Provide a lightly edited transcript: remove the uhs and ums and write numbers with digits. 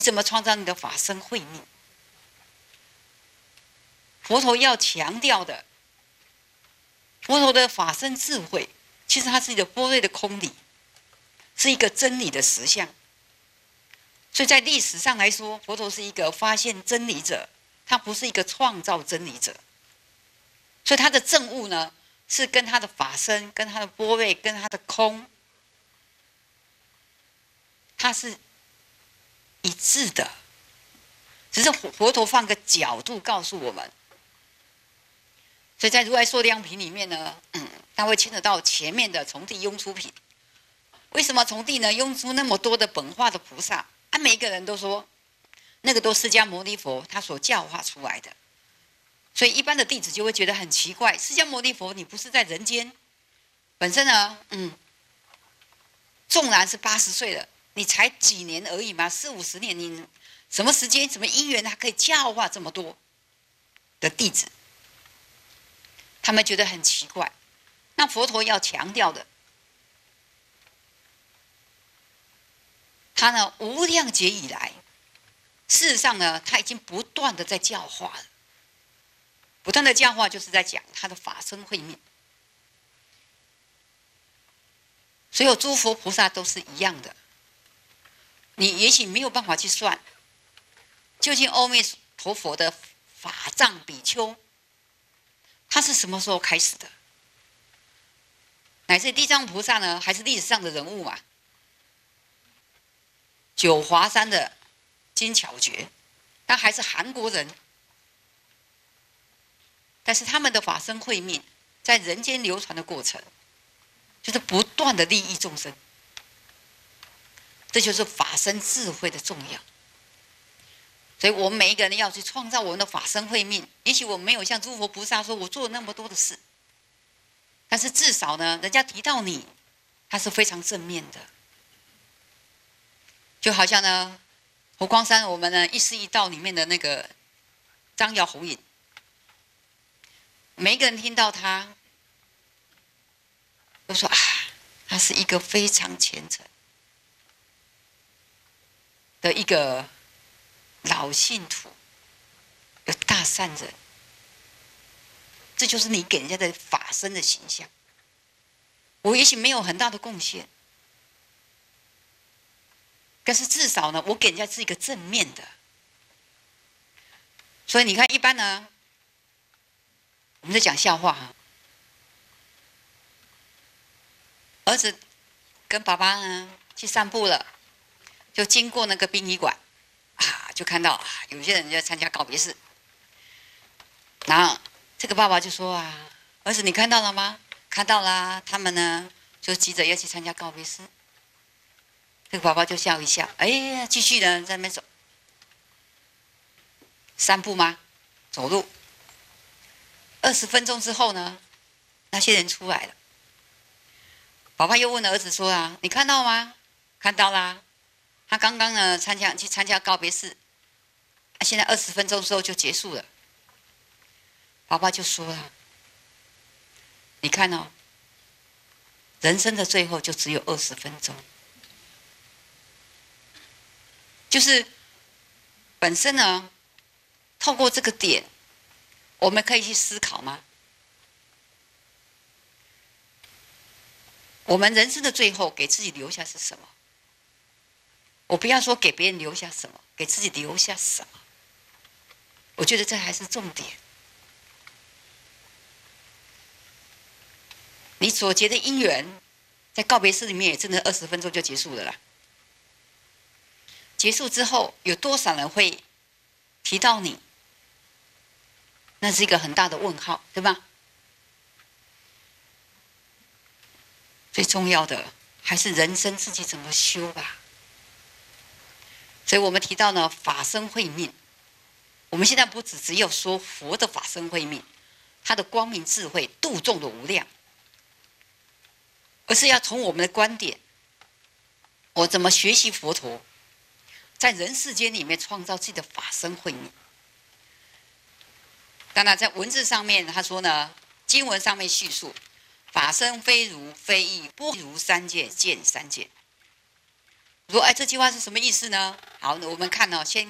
怎么创造你的法身慧命？佛陀要强调的，佛陀的法身智慧，其实它是一个般若的空理，是一个真理的实相。所以在历史上来说，佛陀是一个发现真理者，他不是一个创造真理者。所以他的证悟呢，是跟他的法身、跟他的般若、跟他的空，它是一致的。只是佛陀放个角度告诉我们。所以在如来说量品里面呢，他会牵扯到前面的从地拥出品。为什么从地呢拥出那么多的本化的菩萨？每一个人都说，那个都释迦牟尼佛他所教化出来的。所以一般的弟子就会觉得很奇怪，释迦牟尼佛你不是在人间，本身呢，纵然是80岁了，你才几年而已嘛，40-50年，你什么时间、什么因缘，他可以教化这么多的弟子？他们觉得很奇怪。那佛陀要强调的，他呢无量劫以来，事实上呢，他已经不断的在教化了。不断的教化就是在讲他的法身慧命。所有诸佛菩萨都是一样的。你也许没有办法去算，究竟阿弥陀佛的法藏比丘，他是什么时候开始的？乃至地藏菩萨呢，还是历史上的人物嘛？九华山的金巧觉，他还是韩国人，但是他们的法身慧命在人间流传的过程，就是不断的利益众生。这就是法身智慧的重要。所以我们每一个人要去创造我们的法身慧命。也许我们没有像诸佛菩萨说我做了那么多的事，但是至少呢，人家提到你，他是非常正面的。就好像呢，佛光山我们呢一师一道里面的那个张姚弘隐，每一个人听到他，都说他是一个非常虔诚的一个老信徒，有大善人。这就是你给人家的法身的形象。我也许没有很大的贡献，但是至少呢，我给人家是一个正面的。所以你看，一般呢，我们在讲笑话哈，儿子跟爸爸呢去散步了，就经过那个殡仪馆，就看到有些人在参加告别式，然后这个爸爸就说儿子你看到了吗？看到啦，他们呢就急着要去参加告别式。这个爸爸就笑一笑，继续呢在那边走，散步吗？走路。20分钟之后呢，那些人出来了。爸爸又问儿子说你看到吗？看到啦。他刚刚呢去参加告别式，现在20分钟之后就结束了。爸爸就说了，你看人生的最后就只有20分钟。就是本身呢，透过这个点，我们可以去思考吗？我们人生的最后给自己留下是什么？我不要说给别人留下什么，给自己留下什么？我觉得这还是重点。你所结的因缘，在告别式里面也真的20分钟就结束了啦。结束之后，有多少人会提到你？那是一个很大的问号，对吧？最重要的还是人生自己怎么修吧。所以我们提到呢，法身慧命。我们现在不只有说佛的法身慧命，他的光明智慧度众的无量，而是要从我们的观点，我怎么学习佛陀，在人世间里面创造自己的法身慧命。当然在文字上面他说呢，经文上面叙述法身非如非异，不如三界见三界。 说，哎，这句话是什么意思呢？好，我们看哦，先